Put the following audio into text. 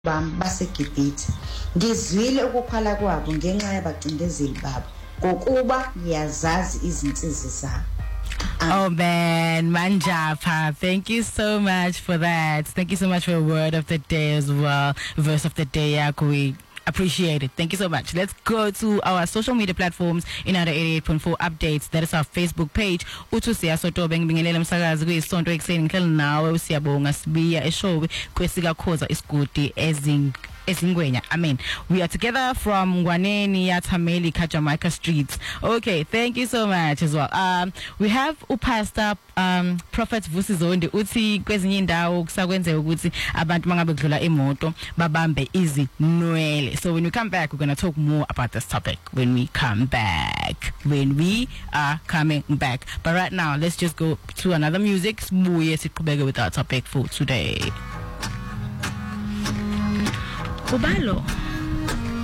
bami baseGibhithe ngizwile ukukhala kwabo ngenxa yabacindezeli babo ngokuba ngiyazazi izinsizi zabo. Oh man, Manjapa, thank you so much for that. Thank you so much for a word of the day as well. Verse of the day, Yakui. Appreciate it. Thank you so much. Let's go to our social media platforms in our 88.4 updates. That is our Facebook page. Utusia soto bengbingelele msakazi kuyisonto ekseni ngihlala nawe usiyabonga sibiya eshowe kwesika khoza isigudi Ezingwenya. I mean, we are together from Ngwaneni Yatameli Kajamaika streets. Okay, thank you so much as well. We have Pastor Prophet Vusizondi uthi kwezinye indawo kusakwenzeka ukuthi abantu mangabe kudlula imoto babambe izinwele. So when we come back, we're going to talk more about this topic when we come back. When we are coming back. But right now, let's just go to another music. Sibuye siqhubeke with our topic for today. Ubalo.